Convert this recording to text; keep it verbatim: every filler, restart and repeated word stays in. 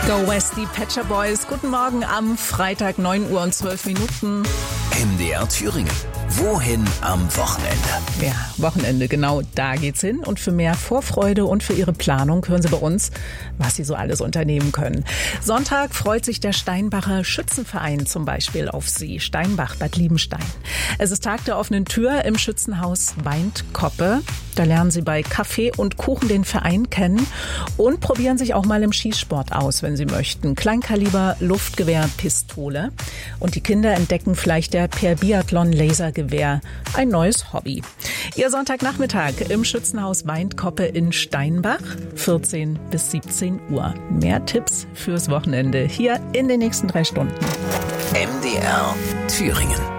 Go West, die Pet Shop Boys. Guten Morgen am Freitag, neun Uhr und zwölf Minuten. M D R Thüringen. Wohin am Wochenende? Ja, Wochenende, genau, da geht's hin. Und für mehr Vorfreude und für Ihre Planung hören Sie bei uns, was Sie so alles unternehmen können. Sonntag freut sich der Steinbacher Schützenverein zum Beispiel auf Sie. Steinbach, Bad Liebenstein. Es ist Tag der offenen Tür im Schützenhaus Weintkoppe. Da lernen Sie bei Kaffee und Kuchen den Verein kennen und probieren sich auch mal im Schießsport aus, wenn Sie möchten. Kleinkaliber, Luftgewehr, Pistole. Und die Kinder entdecken vielleicht der per Biathlon Lasergewehr ein neues Hobby. Ihr Sonntagnachmittag im Schützenhaus Weintkoppe in Steinbach, vierzehn bis siebzehn Uhr. Mehr Tipps fürs Wochenende hier in den nächsten drei Stunden. M D R Thüringen.